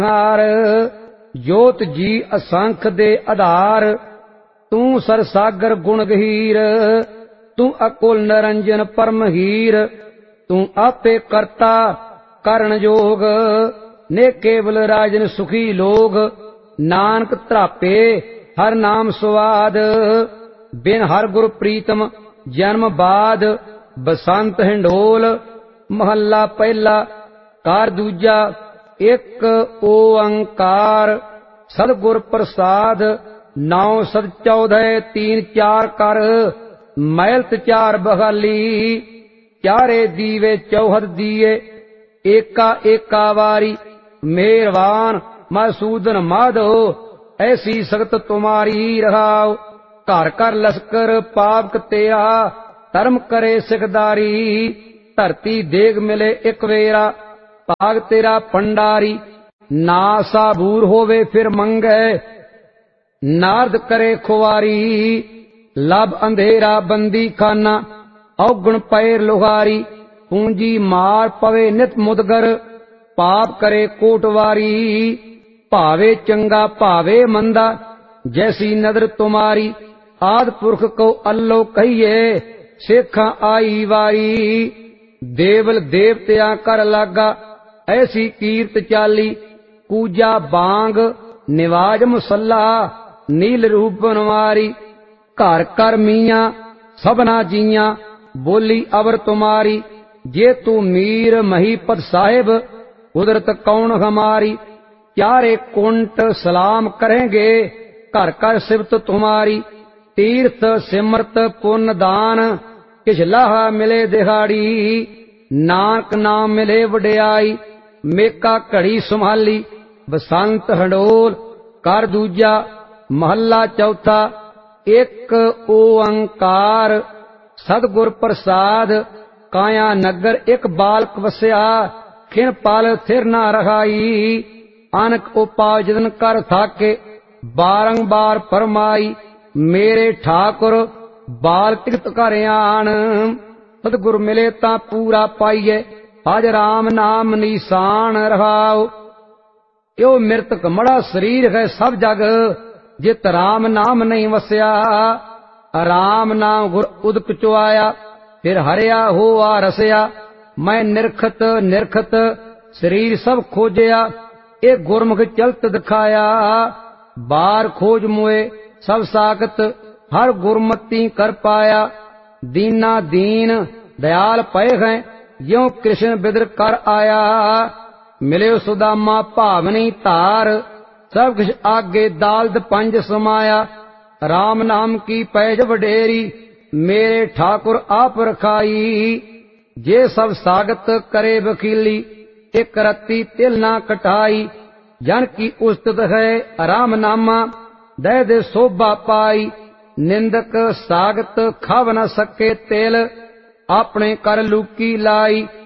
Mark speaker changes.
Speaker 1: हार जोत जी असंख दे आधार तू सरसागर गुण गहीर तू अकुल निरंजन परम हीर तू आपे करता करण जोग ने केवल राजन सुखी लोग नानक त्रापे हर नाम स्वाद बिन हर गुर प्रीतम जन्म बाद बसंत हिंडोल महला पहला कार दूजा एक ओंकार सदगुर प्रसाद नौ सद 14 3 4 कर मैलत 4 बहाली चारे दीवे चौहद दिए एका एका वारी मेहरबान मसूदन माधो ऐसी सख्त तुम्हारी रहाओ घर कर लश्कर पाप तेरा धर्म करे सिखदारी धरती देग मिले एक वेरा भाग तेरा पंडारी ना साबूर होवे फिर मंगे नारद करे खुआरी लब अंधेरा बंदी खाना औगुण पैर लुहारी पूंजी मार पवे नित मुदगर पाप करे कोटवारी भावे चंगा भावे मंदा जैसी नदर तुम्हारी आद पुरख को अल्लो कहिए सेखा आई वारी देवल देवत्या कर लागा ऐसी कीर्त चाली कूजा बांग निवाज मुसल्ला नील रूप बनवारी घर कर मियाँ सबना जियाँ बोली अवर तुम्हारी जे तू मीर महीपत साहिब कुदरत कौन हमारी चारे कुंट सलाम करेंगे घर कर सिबत तुम्हारी तीर्थ सिमरत पुण्य दान किछ लाहा मिले दिहाड़ी नानक नाम मिले वड्याई मेका घड़ी संभाली बसंत हंडोल कर दूजा महला चौथा एक ओंकार सदगुर प्रसाद काया नगर एक बालक वस्या खिन पल थिर न रहाई अनक उपार्जन कर थाके बारंबार फरमाई मेरे ठाकुर बाल तिगत कर आन सतगुर मिले ता पूरा पाइए आज राम नाम निशान रहाओ यो मृतक मड़ा शरीर है सब जग जित राम नाम नहीं वस्या राम नाम गुर उदक चुआया फिर हरिया होआ रसया मैं निरखत निरखत शरीर सब खोजया ए गुरमुख चलत दिखाया बार खोज मुए सब साकत हर गुरमती कर पाया दीना दीन दयाल पय हैं ज्यों कृष्ण बिदर कर आया मिले सुदामा भावनी धार सब कुछ आगे दालद पंज समाया राम नाम की पैज वडेरी मेरे ठाकुर आप रखाई जे सब सागत करे वकीली एक रत्ती तिल ना कटाई जन की उस्तत है राम नामा दे दे शोभा पाई निंदक सागत खाव न सके तेल अपने कर लूकी लाई